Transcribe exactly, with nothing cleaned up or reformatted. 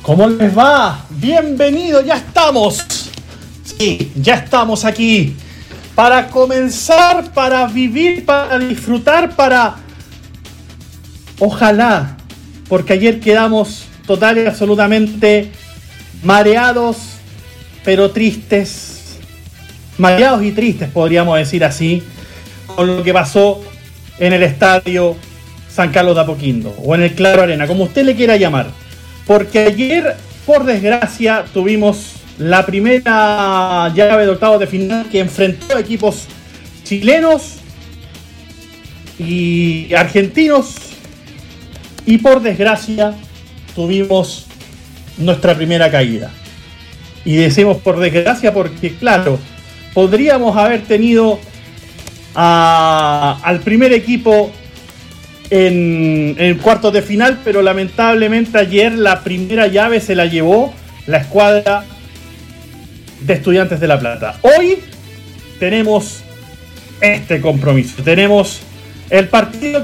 ¿Cómo les va? Bienvenido, ya estamos. Sí, ya estamos aquí. Para comenzar, para vivir, para disfrutar, para... Ojalá, porque ayer quedamos total y absolutamente mareados, pero tristes. Mareados y tristes, podríamos decir así, con lo que pasó en el estadio San Carlos de Apoquindo, o en el Claro Arena, como usted le quiera llamar. Porque ayer, por desgracia, tuvimos la primera llave de octavos de final que enfrentó a equipos chilenos y argentinos. Y por desgracia, tuvimos nuestra primera caída. Y decimos por desgracia porque, claro, podríamos haber tenido a, al primer equipo en, en cuartos de final, pero lamentablemente ayer la primera llave se la llevó la escuadra de Estudiantes de La Plata. Hoy tenemos este compromiso, tenemos el partido